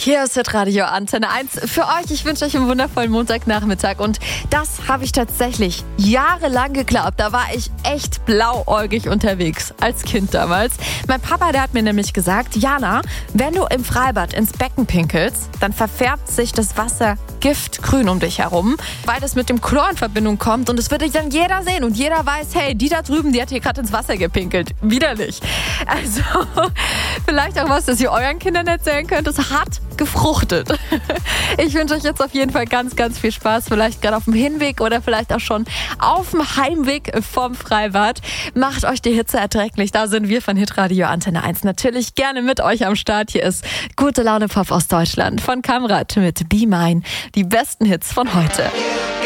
Hier ist Hitradio Antenne 1 für euch. Ich wünsche euch einen wundervollen Montagnachmittag und das habe ich tatsächlich jahrelang geglaubt. Da war ich echt blauäugig unterwegs als Kind damals. Mein Papa, der hat mir nämlich gesagt, Jana, wenn du im Freibad ins Becken pinkelst, dann verfärbt sich das Wasser giftgrün um dich herum, weil das mit dem Chlor in Verbindung kommt und es würde dann jeder sehen und jeder weiß, hey, die da drüben, die hat hier gerade ins Wasser gepinkelt. Widerlich. Also vielleicht auch was, das ihr euren Kindern erzählen könnt. Es hat gefruchtet. Ich wünsche euch jetzt auf jeden Fall ganz, ganz viel Spaß. Vielleicht gerade auf dem Hinweg oder vielleicht auch schon auf dem Heimweg vom Freibad. Macht euch die Hitze erträglich. Da sind wir von Hitradio Antenne 1 natürlich gerne mit euch am Start. Hier ist Gute Laune Pop aus Deutschland von Kamrat mit Be Mine. Die besten Hits von heute.